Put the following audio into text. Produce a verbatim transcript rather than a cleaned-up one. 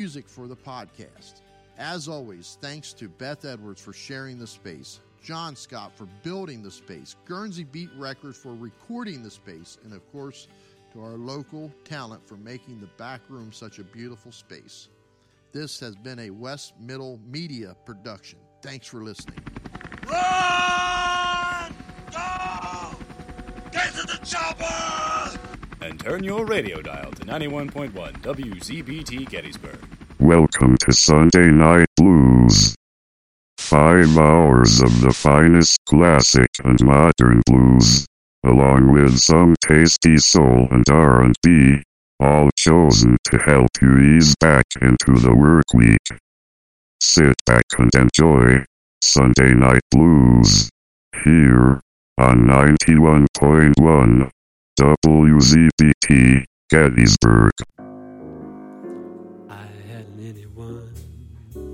music for the podcast. As always, thanks to Beth Edwards for sharing the space, John Scott for building the space, Guernsey Beat Records for recording the space, and of course, to our local talent for making the back room such a beautiful space. This has been a West Middle Media production. Thanks for listening. Run! Go! Get to the chopper! And turn your radio dial to ninety-one point one W Z B T Gettysburg. Welcome to Sunday Night Blues. Five hours of the finest classic and modern blues, along with some tasty soul and R and B, all chosen to help you ease back into the work week. Sit back and enjoy Sunday Night Blues, here on ninety-one point one W Z B T Gettysburg. I hadn't anyone